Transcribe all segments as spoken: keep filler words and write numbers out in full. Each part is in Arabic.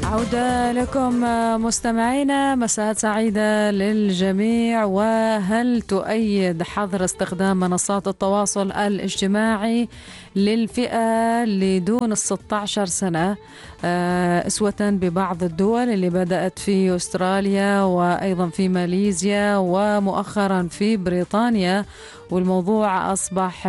عودة لكم مستمعينا، مساء سعيدة للجميع. وهل تؤيد حظر استخدام منصات التواصل الاجتماعي للفئة اللي دون الستة عشر سنة أسوة ببعض الدول اللي بدأت في أستراليا وأيضا في ماليزيا ومؤخرا في بريطانيا؟ والموضوع أصبح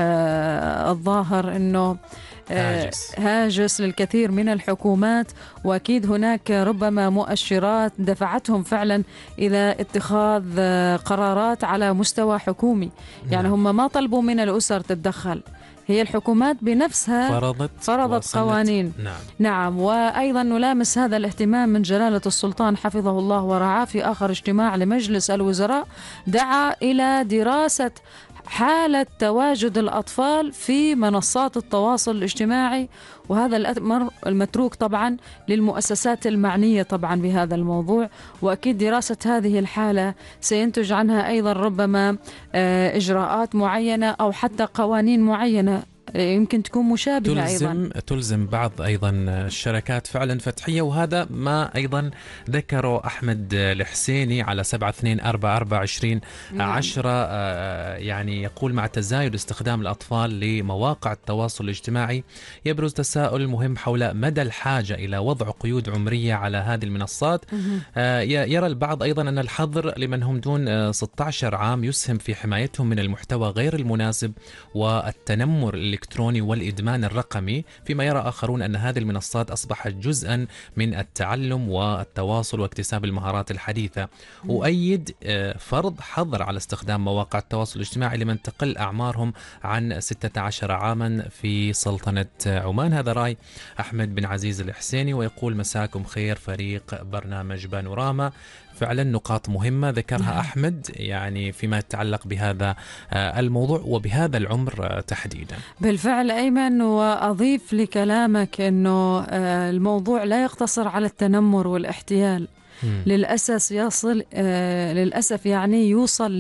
الظاهر أنه هاجس. هاجس للكثير من الحكومات، وأكيد هناك ربما مؤشرات دفعتهم فعلا إلى اتخاذ قرارات على مستوى حكومي. يعني هم ما طلبوا من الأسر تتدخل، هي الحكومات بنفسها فرضت, فرضت قوانين. نعم. نعم. وأيضا نلامس هذا الاهتمام من جلالة السلطان حفظه الله ورعاه في آخر اجتماع لمجلس الوزراء، دعا إلى دراسة حالة تواجد الأطفال في منصات التواصل الاجتماعي، وهذا الأمر المتروك طبعا للمؤسسات المعنية طبعا بهذا الموضوع. وأكيد دراسة هذه الحالة سينتج عنها أيضا ربما إجراءات معينة أو حتى قوانين معينة يمكن تكون مشابهة تلزم أيضا تلزم بعض أيضا الشركات فعلا فتحية. وهذا ما أيضا ذكره أحمد الحسيني على سبعة اثنين أربعة أربعة عشرين عشرة. يعني يقول: مع تزايد استخدام الأطفال لمواقع التواصل الاجتماعي يبرز تساؤل مهم حول مدى الحاجة إلى وضع قيود عمرية على هذه المنصات. يرى البعض أيضا أن الحظر لمن هم دون ستة عشر عام يسهم في حمايتهم من المحتوى غير المناسب والتنمر الإلكتروني والإدمان الرقمي، فيما يرى آخرون أن هذه المنصات أصبحت جزءا من التعلم والتواصل واكتساب المهارات الحديثة. وأيد فرض حظر على استخدام مواقع التواصل الاجتماعي لمن تقل أعمارهم عن ستة عشر عاما في سلطنة عمان. هذا رأي أحمد بن عزيز الحسيني، ويقول: مساكم خير فريق برنامج بانوراما. فعلا نقاط مهمة ذكرها أحمد يعني فيما يتعلق بهذا الموضوع وبهذا العمر تحديدا. بالفعل أيمن، وأضيف لكلامك أنه الموضوع لا يقتصر على التنمر والاحتيال. مم. للأسف يصل للأسف يعني يوصل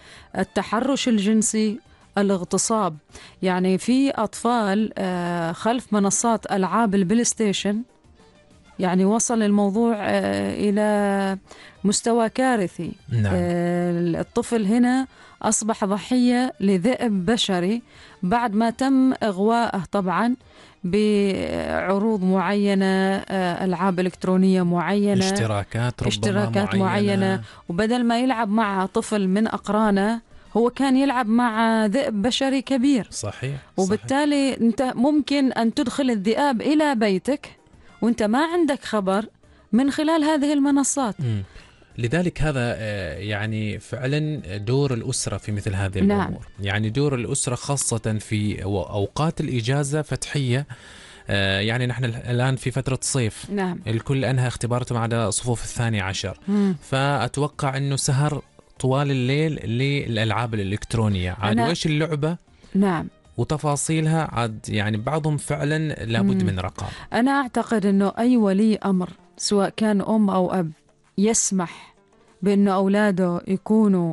للتحرش الجنسي، الاغتصاب. يعني في أطفال خلف منصات ألعاب البلاي ستيشن، يعني وصل الموضوع إلى مستوى كارثي. نعم. الطفل هنا أصبح ضحية لذئب بشري بعد ما تم إغواءه طبعا بعروض معينة، ألعاب إلكترونية معينة، اشتراكات ربما اشتراكات معينة. معينة، وبدل ما يلعب مع طفل من أقرانه هو كان يلعب مع ذئب بشري كبير. صحيح. وبالتالي صحيح. أنت ممكن أن تدخل الذئاب إلى بيتك وانت ما عندك خبر من خلال هذه المنصات. م. لذلك هذا يعني فعلا دور الأسرة في مثل هذه الأمور. نعم. يعني دور الأسرة خاصة في أوقات الإجازة فتحية. يعني نحن الآن في فترة صيف. نعم. الكل أنهى اختباراتهم على صفوف الثاني عشر. م. فأتوقع أنه سهر طوال الليل للألعاب الإلكترونية. عاد وإيش اللعبة؟ نعم. وتفاصيلها عاد يعني بعضهم فعلا لابد من رقابة. أنا أعتقد أنه أي ولي أمر سواء كان أم أو أب يسمح بأنه أولاده يكونوا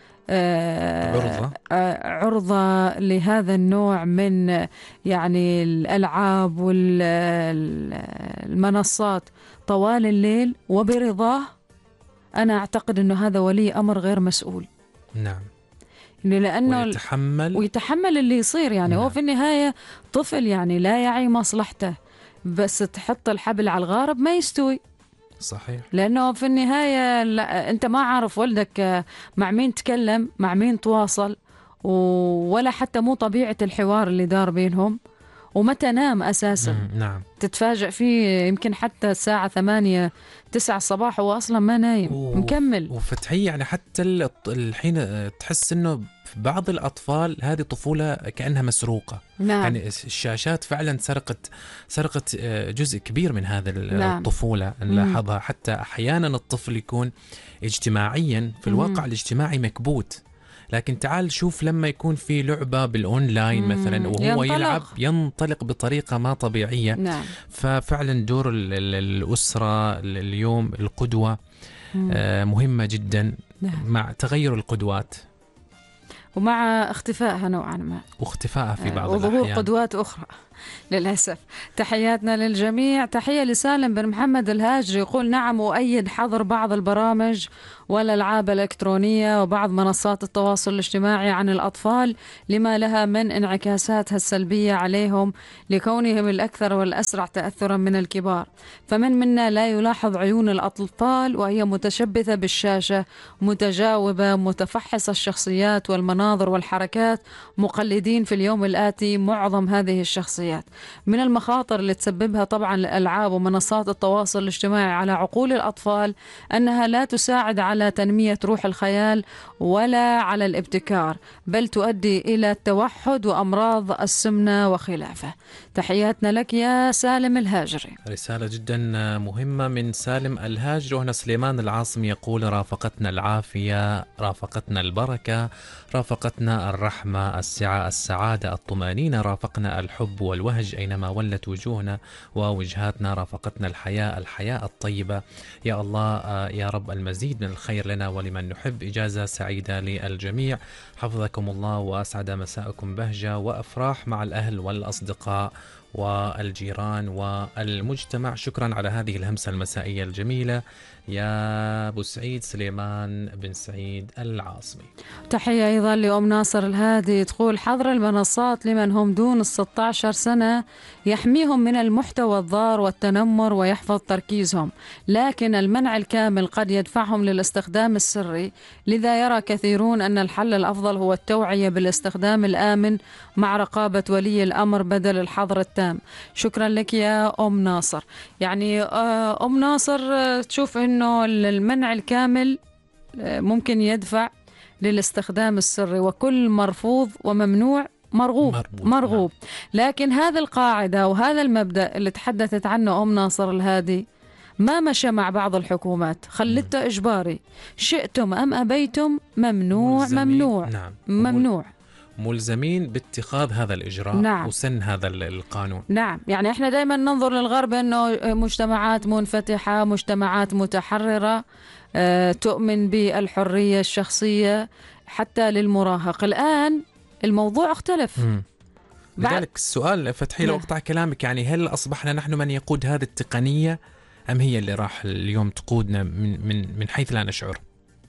آه عرضة آه عرضة لهذا النوع من يعني الألعاب والمنصات طوال الليل وبرضاه، أنا أعتقد أنه هذا ولي أمر غير مسؤول. نعم. لأنه ويتحمل ويتحمل اللي يصير. يعني نعم. هو في النهاية طفل يعني لا يعي مصلحته، بس تحط الحبل على الغارب ما يستوي. صحيح. لأنه في النهاية لا، أنت ما عارف ولدك مع مين تكلم، مع مين تواصل، ولا حتى مو طبيعة الحوار اللي دار بينهم، ومتى نام أساسا. نعم. تتفاجأ فيه يمكن حتى الساعة ثمانية تسعة الصباح هو أصلا ما نايم و... مكمل. وفتحية يعني حتى الحين تحس أنه في بعض الأطفال هذه طفولة كأنها مسروقة. نعم. يعني الشاشات فعلا سرقت سرقت جزء كبير من هذا نعم. الطفولة نلاحظها. حتى أحيانا الطفل يكون اجتماعيا في الواقع مم. الاجتماعي مكبوت، لكن تعال شوف لما يكون في لعبة بالأونلاين مم. مثلا وهو ينطلق. يلعب ينطلق بطريقة ما طبيعية. نعم. ففعلا دور الأسرة اليوم القدوة آه مهمة جدا. نعم. مع تغير القدوات ومع اختفائها نوعا ما واختفائها في بعض وظهور الأحيان قدوات أخرى. للأسف. تحياتنا للجميع. تحية لسالم بن محمد الهاجري، يقول نعم أؤيد حظر بعض البرامج والألعاب الإلكترونية وبعض منصات التواصل الاجتماعي عن الأطفال لما لها من انعكاساتها السلبية عليهم لكونهم الأكثر والأسرع تأثرا من الكبار. فمن منا لا يلاحظ عيون الأطفال وهي متشبثة بالشاشة، متجاوبة، متفحصة الشخصيات والمناظر والحركات، مقلدين في اليوم الآتي معظم هذه الشخصيات. من المخاطر اللي تسببها طبعا الألعاب ومنصات التواصل الاجتماعي على عقول الأطفال أنها لا تساعد على تنمية روح الخيال ولا على الابتكار، بل تؤدي إلى التوحد وأمراض السمنة وخلافه. تحياتنا لك يا سالم الهاجري. رسالة جدا مهمة من سالم الهاجري. وهنا سليمان العاصمي يقول رافقتنا العافية، رافقتنا البركة، رافقتنا الرحمة، السعة، السعادة، الطمأنينة، رافقنا الحب والوهج أينما ولت وجوهنا ووجهاتنا، رافقتنا الحياة، الحياة الطيبة. يا الله يا رب المزيد من الخير لنا ولمن نحب. إجازة سعيدة للجميع، حفظكم الله وأسعد مساءكم بهجة وأفراح مع الأهل والأصدقاء والجيران والمجتمع. شكرا على هذه الهمسة المسائية الجميلة يا أبو سعيد. سليمان بن سعيد العاصمي. تحية أيضا لأم ناصر الهادي، تقول حظر المنصات لمن هم دون الستة عشر سنة يحميهم من المحتوى الضار والتنمر ويحفظ تركيزهم، لكن المنع الكامل قد يدفعهم للاستخدام السري. لذا يرى كثيرون أن الحل الأفضل هو التوعية بالاستخدام الآمن مع رقابة ولي الأمر بدل الحظر التام. شكرا لك يا أم ناصر. يعني أم ناصر تشوف أنه المنع الكامل ممكن يدفع للاستخدام السري، وكل مرفوض وممنوع مرغوب مرغوب, مرغوب. لكن هذه القاعدة وهذا المبدأ اللي تحدثت عنه أم ناصر الهادي ما مشى مع بعض الحكومات، خلته إجباري، شئتم أم أبيتم ممنوع ممنوع نعم. ممنوع ملزمين باتخاذ هذا الإجراء. نعم. وسن هذا القانون. نعم. يعني احنا دائما ننظر للغرب أنه مجتمعات منفتحة، مجتمعات متحررة، اه تؤمن بالحرية الشخصية حتى للمراهق. الآن الموضوع اختلف. م. لذلك السؤال فتحي لو اقطع كلامك، يعني هل أصبحنا نحن من يقود هذه التقنية أم هي اللي راح اليوم تقودنا من, من, من حيث لا نشعر؟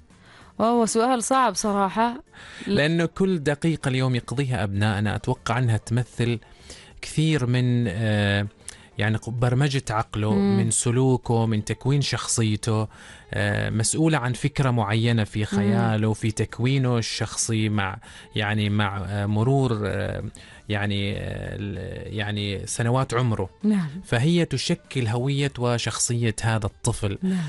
وهو سؤال صعب صراحة، لأنه كل دقيقة اليوم يقضيها أبنائنا أتوقع أنها تمثل كثير من يعني برمجة عقله، مم. من سلوكه، من تكوين شخصيته، مسؤولة عن فكرة معينة في خياله، في تكوينه الشخصي مع يعني مع مرور يعني يعني سنوات عمره. نعم. فهي تشكل هوية وشخصية هذا الطفل. نعم.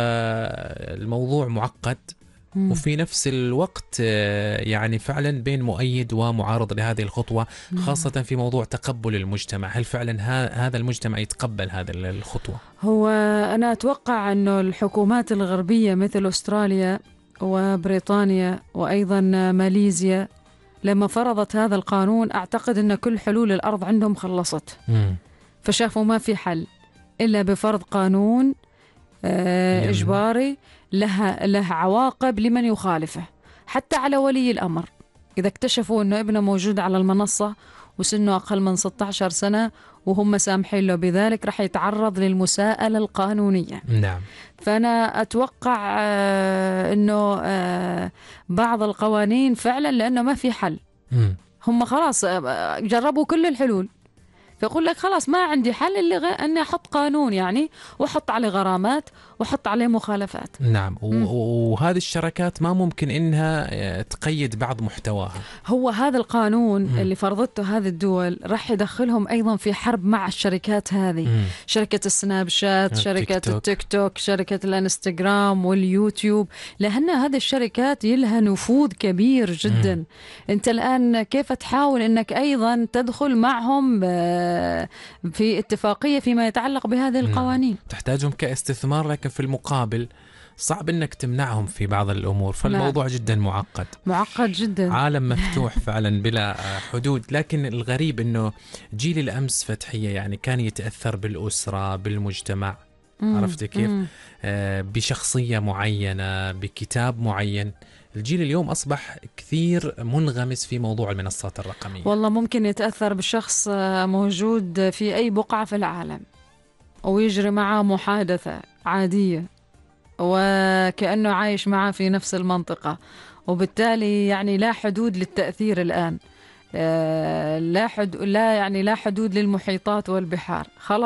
فالموضوع معقد، وفي نفس الوقت يعني فعلا بين مؤيد ومعارض لهذه الخطوة، خاصة في موضوع تقبل المجتمع. هل فعلا هذا المجتمع يتقبل هذه الخطوة؟ هو أنا أتوقع أنه الحكومات الغربية مثل أستراليا وبريطانيا وأيضا ماليزيا لما فرضت هذا القانون أعتقد أن كل حلول الأرض عندهم خلصت. م. فشافوا ما في حل إلا بفرض قانون آه إجباري لها له عواقب لمن يخالفه، حتى على ولي الأمر. إذا اكتشفوا أنه ابنه موجود على المنصة وسنه أقل من ستة عشر سنة وهم سامحين له بذلك، رح يتعرض للمساءلة القانونية. نعم. فأنا أتوقع آه أنه آه بعض القوانين فعلا لأنه ما في حل. م. هم خلاص آه جربوا كل الحلول، فيقول لك خلاص ما عندي حل إلا غير أني أحط قانون يعني وأحط عليه غرامات وأحط عليه مخالفات. نعم. وهذه الشركات ما ممكن إنها تقيد بعض محتواها. هو هذا القانون م. اللي فرضته هذه الدول راح يدخلهم أيضا في حرب مع الشركات هذه. م. شركة السناب شات، شركة التيك توك. التيك توك، شركة الانستغرام واليوتيوب، لأن هذه الشركات يلها نفوذ كبير جدا. م. أنت الآن كيف تحاول أنك أيضا تدخل معهم في اتفاقية فيما يتعلق بهذه القوانين؟ تحتاجهم كاستثمار، لكن في المقابل صعب انك تمنعهم في بعض الامور. فالموضوع لا. جدا معقد معقد جدا، عالم مفتوح فعلا بلا حدود. لكن الغريب انه جيل الامس فتحية يعني كان يتاثر بالاسره، بالمجتمع، عرفت كيف؟ آه بشخصيه معينه، بكتاب معين. الجيل اليوم أصبح كثير منغمس في موضوع المنصات الرقمية. والله ممكن يتأثر بشخص موجود في أي بقعة في العالم ويجري معه محادثة عادية وكأنه عايش معه في نفس المنطقة، وبالتالي يعني لا حدود للتأثير الآن، لا حد لا يعني لا حدود للمحيطات والبحار. خلاص